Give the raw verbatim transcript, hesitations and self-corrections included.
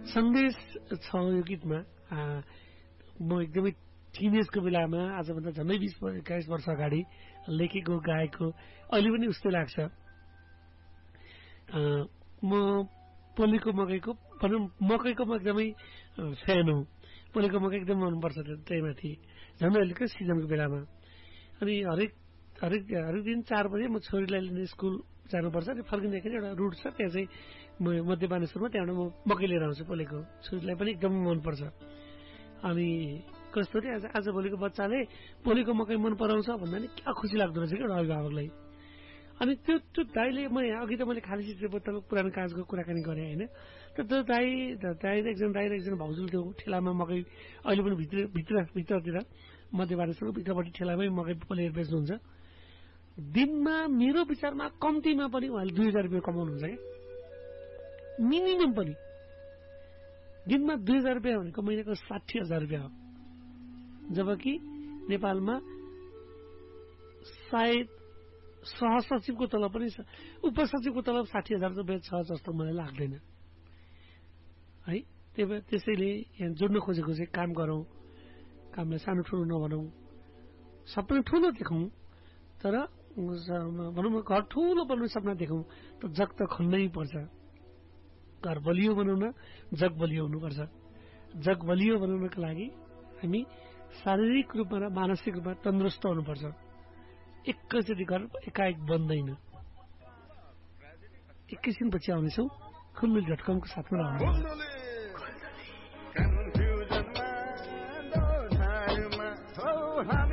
सन्देश छ यो गीतमा। म एकदमै टिनेजको बेलामा आजभन्दा झन्डै बिस एक्काइस वर्ष अगाडि लेखेको गाएको अहिले पनि उस्तै लाग्छ। म पोलेको मकैको भनौँ मकैको म एकदमै फ्यान हो। पोलेको मकै एकदम मनपर्छ त्यहीमाथि झन् अहिलेको सिजनको बेलामा। अनि हरेक हरेक हरेक दिन चार बजे म छोरीलाई लिने स्कुल जानुपर्छ। अनि फर्किँदाखेरि एउटा रुट छ त्यहाँ चाहिँ म मध्य बानेश्वरमा त्यहाँबाट म मकै लिएर आउँछु पोलेको। छोरीलाई पनि एकदम मनपर्छ। अनि कस्तो रे आज आजभोलिको बच्चाले पोलेको मकै मन पराउँछ भन्दा नि क्या खुसी लाग्दो रहेछ क्या एउटा अभिभावकलाई। अनि त्यो त्यो दाइले म अघि त मैले खाली चित्र बोतल पुरानो कागजको कुराकानी गरेँ होइन। त त्यो दाइ दाइ एकजना दाइ र एकजना भाउजूले त्यो ठेलामा मकै अहिले पनि भित्र भित्र भित्रतिर मध्य बानेश्वरको भित्रपट्टि ठेलामै मकै पोलेर बेच्नुहुन्छ। दिनमा मेरो विचारमा कम्तीमा पनि उहाँले दुई हजार रुपियाँ कमाउनुहुन्छ क्या मिनिमम पनि। दिनमा दुई हजार रुपियाँ भनेको महिनाको साठी हजार रुपियाँ हो। जबकि नेपालमा सायद सहसचिवको तलब पनि उपसचिवको तलब साठी हजार रुपियाँ छ जस्तो मलाई लाग्दैन है। त्यही त्यसैले यहाँ जोड्न खोजेको चाहिँ काम गरौँ, कामलाई सानो ठुलो नभनौँ, सपना ठुलो देखौँ तर भनौँ न घर ठुलो बनाउने सपना देखौँ त जग त खन्नै पर्छ। घर बलियो बनाउन जग बलियो हुनुपर्छ। जग बलियो बनाउनका लागि हामी शारीरिक रूपमा र मानसिक रूपमा तन्दुरुस्त हुनुपर्छ। एकैचोटि घर एकाएक बन्दैन। एकैछिनपछि आउनेछौँ खुलमिल डट कमको साथमा रहनु।